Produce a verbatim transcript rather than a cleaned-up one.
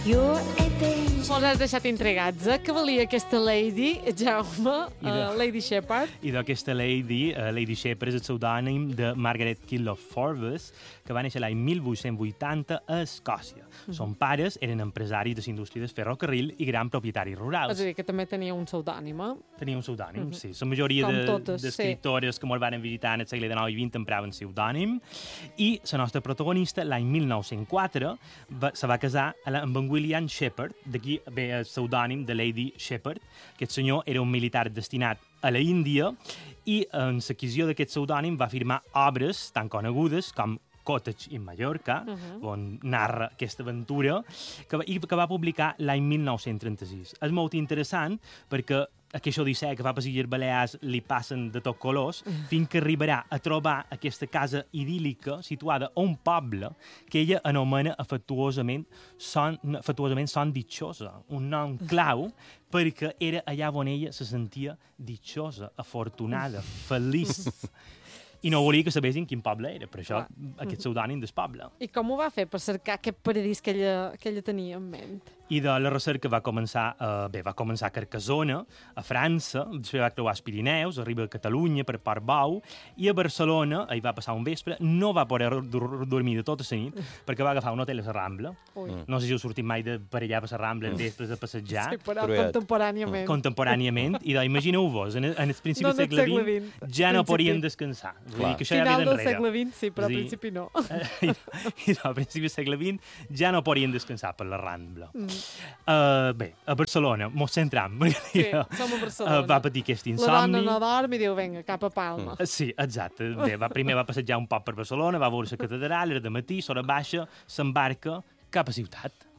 You're a danger. Mos has deixat intrigats, eh? Què valia aquesta lady, Jaume, I de- uh, Lady Shepard? I d'aquesta lady, uh, Lady Shepard, és el pseudònim de Margaret Killough Forbes, que va néixer l'any mil vuit-cents vuitanta a Escòcia. Mm. Son pares eren empresaris de la indústria del ferrocarril i gran propietaris rurals. És a dir, que també tenia un pseudònim, eh? Tenia un pseudònim, Mhm. mm -hmm. sí. La majoria Com de- totes, d'escriptores que ens van visitar en el segle dinou i vint empraven pseudònim. I la nostra protagonista, l'any mil nou-cents quatre, va, se va casar amb en William Shepard, d'aquí ve el pseudònim de Lady Shepard. Aquest senyor era un militar destinat a la Índia i en l'adquisició d'aquest pseudònim va firmar obres tan conegudes com Cottage in Mallorca, uh -huh. on narra aquesta aventura, que va, i que va publicar l'any mil nou-cents trenta-sis. És molt interessant perquè aquesta odissea que va per les Balears li passen de tot colors, fins que arribarà a trobar aquesta casa idíl·lica situada a un poble que ella anomena afectuosament Son, afectuosament Son Ditxosa, un nom clau perquè era allà on ella se sentia ditxosa, afortunada, feliç. I no volia que sabessin quin poble era, per això Clar. aquest pseudònim del poble. I com ho va fer per cercar aquest paradís que ella, que ella tenia en ment? I de la recerca va començar, eh, bé, va començar a Carcassona, a França, després va creuar els Pirineus, arriba a Catalunya per Portbou, i a Barcelona, hi va passar un vespre, no va poder dur dormir de tota la nit, perquè va agafar un hotel a la Rambla. Ui. No sé si heu sortit mai de per allà a la Rambla mm. després de passejar. Sí, però Cruet. contemporàniament. Contemporàniament, i doncs, imagineu-vos, en, en el principi No, del en el segle segle vint, vint, ja no principi. podien descansar. Vull Clar. dir que això ja Final ve del d'enrere. segle vint, sí, però al Sí. principi no. I, i al principi del segle vint ja no podien descansar per la Rambla. Mm. Uh, bé, a Barcelona, mos centram. Sí, som a Barcelona. Uh, va patir aquest La insomni. dona no dorm i diu, vinga, cap a Palma. Uh, Sí, exacte. Bé, va, primer va passejar un poc per Barcelona, va veure la catedral, era de matí, s'hora baixa, s'embarca cap a ciutat.